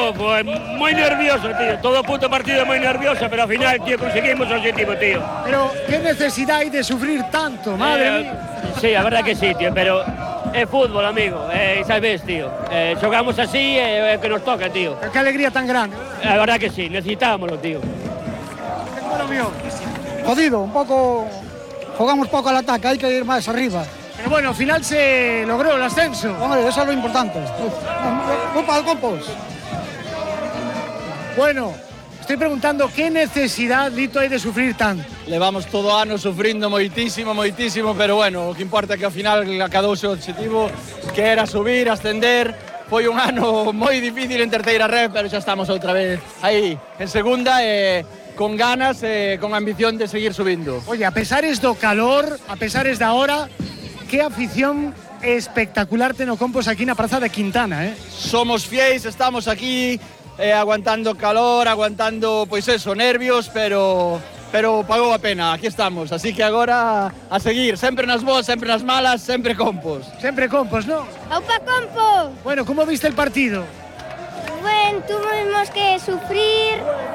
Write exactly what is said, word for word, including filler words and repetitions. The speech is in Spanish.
loco, é moi nervioso, tío. Todo o puto partido é moi nervioso, pero ao final, tío, conseguimos o objetivo, tío. Pero que necesidade hai de sufrir tanto, madre Eh, mía. Sí, a verdad que sí, tío, pero é fútbol, amigo, eh, sabes, tío. Eh, xogamos así e é o que nos toca, tío. Que alegría tan grande. A verdad que sí, necesitámoslo, tío. ¿Cómo lo vio? Jodido, un poco. Jugamos poco al ataque, hay que ir más arriba. Pero bueno, al final se logró el ascenso. Hombre, eso es lo importante. Culpa al Compos. Bueno, estoy preguntando qué necesidad, Lito, hai de sufrir tanto. Levamos todo o ano sufrindo moitísimo, moitísimo, pero bueno, o que importa é que ao final acadouse o objetivo, que era subir, ascender. Foi un ano moi difícil en terceira red, pero xa estamos outra vez aí, en segunda, e con ganas e con ambición de seguir subindo. Oye, a pesares do calor, a pesares da hora, qué afición espectacular ten o Compos aquí na Praza de Quintana, eh? Somos fiéis, estamos aquí eh, aguantando calor, aguantando, pois eso, nervios, pero pero pagou a pena, aquí estamos. Así que agora a seguir, sempre nas boas, sempre nas malas, sempre Compos. Sempre Compos, ¿no? ¡Aupa Compo! Bueno, ¿cómo viste el partido? Bueno, tuvimos que sufrir.